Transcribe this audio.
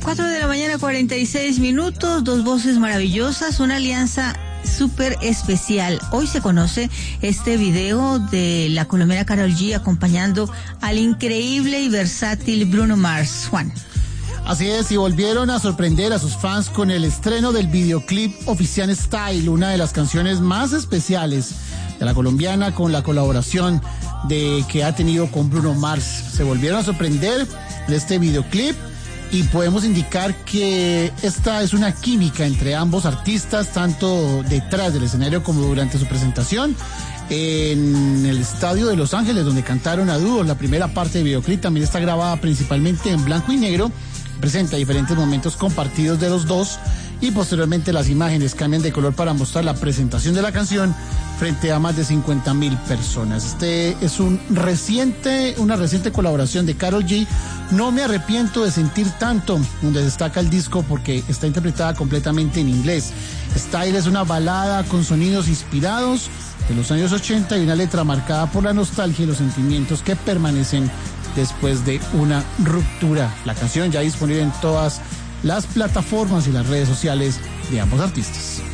4 de la mañana, 46 minutos, dos voces maravillosas, una alianza súper especial. Hoy se conoce este video de la colombiana Karol G acompañando al increíble y versátil Bruno Mars. Juan. Así es, y volvieron a sorprender a sus fans con el estreno del videoclip Oficial Style, una de las canciones más especiales de la colombiana con la colaboración que ha tenido con Bruno Mars. Se volvieron a sorprender de este videoclip y podemos indicar que esta es una química entre ambos artistas, tanto detrás del escenario como durante su presentación en el estadio de Los Ángeles, donde cantaron a dúo. La primera parte del videoclip también está grabada principalmente en blanco y negro, presenta diferentes momentos compartidos de los dos y posteriormente las imágenes cambian de color para mostrar la presentación de la canción frente a más de 50,000 personas. Este es una reciente colaboración de Karol G, No me arrepiento de sentir tanto, donde destaca el disco porque está interpretada completamente en inglés. Style es una balada con sonidos inspirados de los años 80 y una letra marcada por la nostalgia y los sentimientos que permanecen después de una ruptura. La canción ya disponible en todas las plataformas y las redes sociales de ambos artistas.